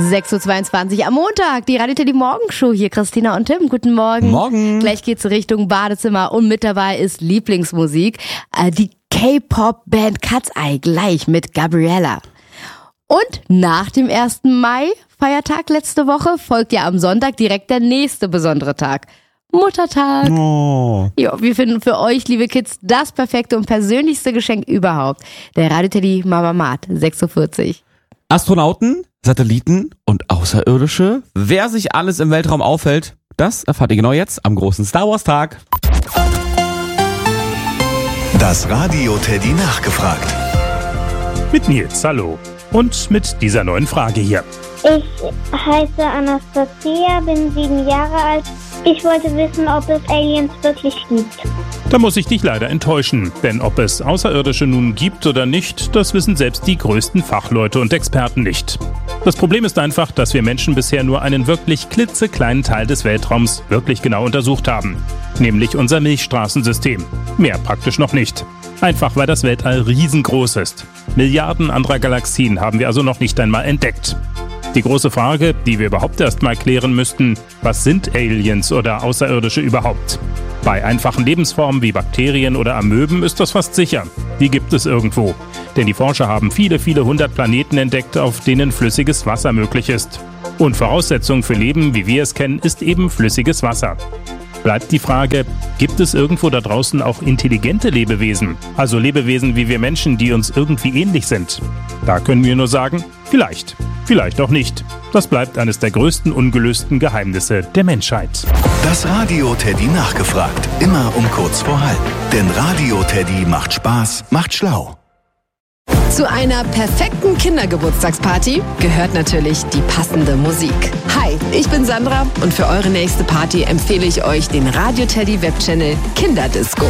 6.22 Uhr am Montag, die Radio Teddy Morgenshow. Hier Christina und Tim, guten Morgen. Morgen. Gleich geht's Richtung Badezimmer und mit dabei ist Lieblingsmusik. Die K-Pop-Band Cat's Eye, gleich mit Gabriella. Und nach dem 1. Mai, Feiertag letzte Woche, folgt ja am Sonntag direkt der nächste besondere Tag. Muttertag. Oh. Ja, wir finden für euch, liebe Kids, das perfekte und persönlichste Geschenk überhaupt. Der Radio Teddy Mama Mat, 6.40 Uhr. Astronauten, Satelliten und Außerirdische. Wer sich alles im Weltraum aufhält, das erfahrt ihr genau jetzt am großen Star Wars Tag. Das Radio Teddy nachgefragt. Mit Nils, hallo. Und mit dieser neuen Frage hier. Ich heiße Anastasia, bin 7 Jahre alt. Ich wollte wissen, ob es Aliens wirklich gibt. Da muss ich dich leider enttäuschen, denn ob es Außerirdische nun gibt oder nicht, das wissen selbst die größten Fachleute und Experten nicht. Das Problem ist einfach, dass wir Menschen bisher nur einen wirklich klitzekleinen Teil des Weltraums wirklich genau untersucht haben, nämlich unser Milchstraßensystem. Mehr praktisch noch nicht. Einfach weil das Weltall riesengroß ist. Milliarden anderer Galaxien haben wir also noch nicht einmal entdeckt. Die große Frage, die wir überhaupt erst mal klären müssten, was sind Aliens oder Außerirdische überhaupt? Bei einfachen Lebensformen wie Bakterien oder Amöben ist das fast sicher. Die gibt es irgendwo. Denn die Forscher haben viele hundert Planeten entdeckt, auf denen flüssiges Wasser möglich ist. Und Voraussetzung für Leben, wie wir es kennen, ist eben flüssiges Wasser. Bleibt die Frage, gibt es irgendwo da draußen auch intelligente Lebewesen? Also Lebewesen wie wir Menschen, die uns irgendwie ähnlich sind? Da können wir nur sagen, vielleicht. Vielleicht auch nicht. Das bleibt eines der größten ungelösten Geheimnisse der Menschheit. Das Radio Teddy nachgefragt. Immer um kurz vor halb. Denn Radio Teddy macht Spaß, macht schlau. Zu einer perfekten Kindergeburtstagsparty gehört natürlich die passende Musik. Hi, ich bin Sandra und für eure nächste Party empfehle ich euch den Radio Teddy Webchannel Kinderdisco.